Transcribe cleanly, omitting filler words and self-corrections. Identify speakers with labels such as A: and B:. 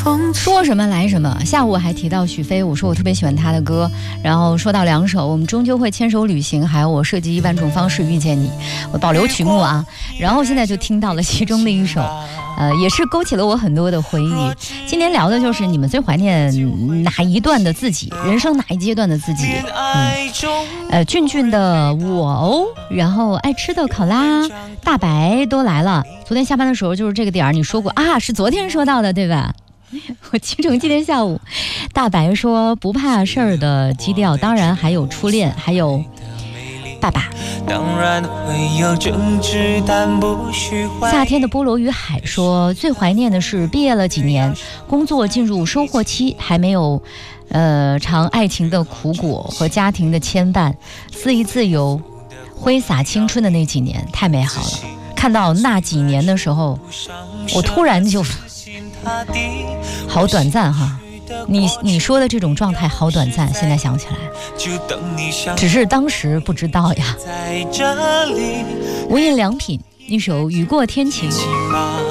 A: 说什么来什么。下午还提到许飞，我说我特别喜欢他的歌，然后说到2首，我们终究会牵手旅行，还有我设计1万种方式遇见你，我保留曲目啊。然后现在就听到了其中的一首，也是勾起了我很多的回忆。今天聊的就是你们最怀念哪一段的自己，人生哪一阶段的自己。俊俊的我哦，然后爱吃的考拉，大白都来了。昨天下班的时候就是这个点儿，你说过啊，是昨天说到的对吧？我记成今天下午，大白说不怕事儿的基调，当然还有初恋，还有爸爸。当然会有争执，但不许夏天的菠萝与海说最怀念的是毕业了几年，工作进入收获期，还没有尝爱情的苦果和家庭的牵绊，肆意自由挥洒青春的那几年太美好了。看到那几年的时候，我突然就好短暂哈，你说的这种状态好短暂，现在想起来，只是当时不知道呀。无印良品一首雨过天晴。